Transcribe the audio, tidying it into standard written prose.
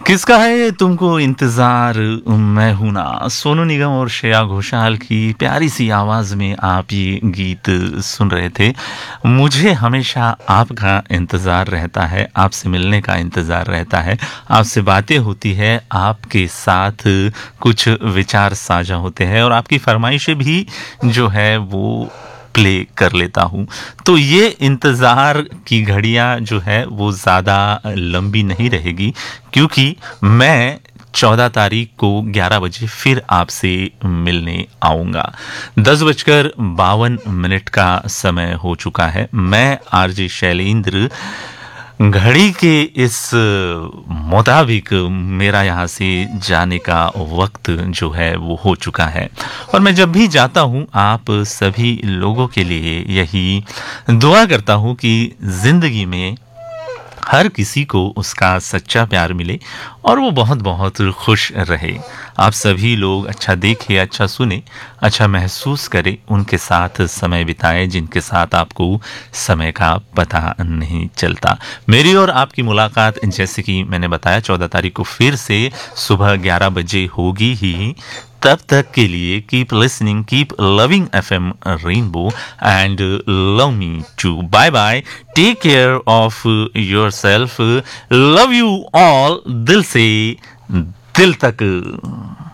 किसका है तुमको इंतजार, मैं हूं ना। सोनू निगम और श्रेया घोषाल की प्यारी सी आवाज में आप ये गीत सुन रहे थे। मुझे हमेशा आपका इंतजार रहता है, आपसे मिलने का इंतजार रहता है, आपसे बातें होती है, आपके साथ कुछ विचार साझा होते हैं और आपकी फरमाइशें भी जो है वो प्ले कर लेता हूँ। तो ये इंतज़ार की घड़ियाँ जो है वो ज़्यादा लंबी नहीं रहेगी, क्योंकि मैं 14 तारीख को 11 बजे फिर आपसे मिलने आऊँगा। 10:52 का समय हो चुका है। मैं आरजे शैलेंद्र घड़ी के इस मुताबिक मेरा यहाँ से जाने का वक्त जो है वो हो चुका है और मैं जब भी जाता हूँ आप सभी लोगों के लिए यही दुआ करता हूँ कि ज़िंदगी में हर किसी को उसका सच्चा प्यार मिले और वो बहुत बहुत खुश रहे। आप सभी लोग अच्छा देखें, अच्छा सुने, अच्छा महसूस करें, उनके साथ समय बिताएं जिनके साथ आपको समय का पता नहीं चलता। मेरी और आपकी मुलाकात जैसे कि मैंने बताया 14 तारीख को फिर से सुबह 11 बजे होगी ही। तब तक के लिए keep listening, keep loving FM rainbow and love me to. Bye bye, take care of yourself, love you all दिल से दिल तक।